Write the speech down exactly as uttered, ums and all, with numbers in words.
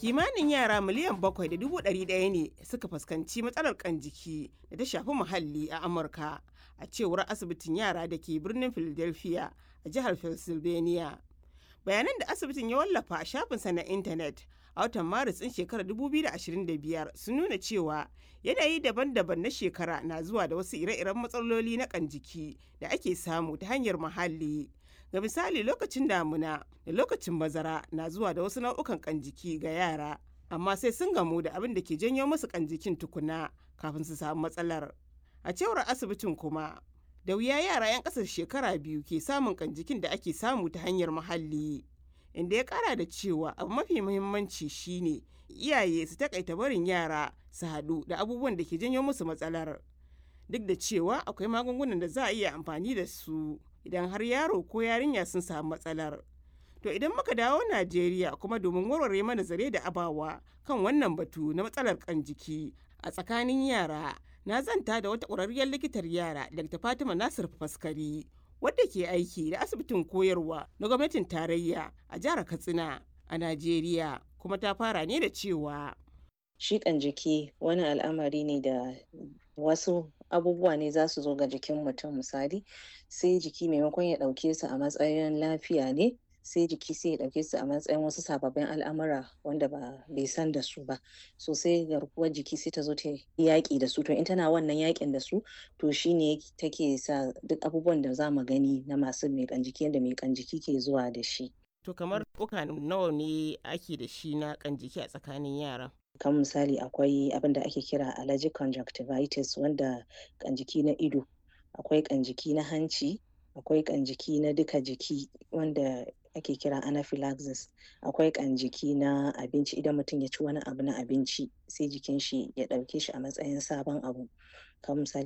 Kimanin yara miliyan bakwai da dubu ɗari ɗaya ne suka fuskanci matsalar ƙan jiki da ta shafi muhalli a Amurka, a cewar asibitin yara da ke birnin Philadelphia a jihar Pennsylvania. Bayanan da asibitin ya wallafa a shafinsa na intanet a watan Maris ɗin shekarar dubu biyu da ashirin da biyar sun nuna cewa yanayi daban-daban na shekara na zuwa da wasu ire-iren matsaloli na ƙan jiki da ake samu ta hanyar muhalli. Ga misali, lokacin damuna da lokacin bazara na zuwa da wasu nau'ukan ƙan jiki ga yara, amma sai sun gamu da abin da ke janyo musu ƙan jikin tukuna kafin su samu matsalar. A cewar asibitin kuma, da wuya yara 'yan ƙasar shekara biyu ke samun ƙan jikin da ake samu ta hanyar muhalli. Inda ya ƙara da cewa abu mafi muhimmanci shine iyaye su takaita barin yara su haɗu da abubuwan da ke janyo musu matsalar. Duk da cewa akwai magungunan da za a iya amfani da su idan har yaro ko yarinya sun samu matsalar. To idan muka dawo Najeriya kuma domin warware mana zare da abawa kan wannan batu na matsalar ƙan jiki a tsakanin yara, na zanta da wata ƙwararriyar likitar yara Dakta Fatima Nasir Faskari, wadda ke aiki da asibitin koyarwa na gwamnatin tarayya a jihar Katsina a Najeriya, kuma ta fara ne da cewa shi ƙan jiki wani al'amari ne da wasu abubuwa ne za su zo ga jikin mutum. Misali, sai jiki maimakon ya ɗauke su a matsayin lafiya ne, sai jiki sai ya ɗauke su a matsayin wasu sababbin al'amura wanda ba bai san da su ba. So sai garkuwar jiki sai ta zo ta yaƙi da su. To in tana wannan yaƙin da su, to shine take sa duk abubuwan da za mu gani na masu mai ƙan jiki yadda mai ƙan jiki ke zuwa da shi. To kamar uka nawa ne ake da shi na ƙan jiki a tsakanin yara? Kan misali, akwai abin da ake kira allergic conjunctivitis wanda ƙan jiki na ido, akwai ƙan jiki na hanci, akwai ƙan jiki na duka jiki wanda ake kira anaphylaxis, akwai ƙan jiki na abinci. Idan mutum ya ci wani abu na abinci sai jikin shi ya ɗauke shi a matsayin sabon abu. Kan misali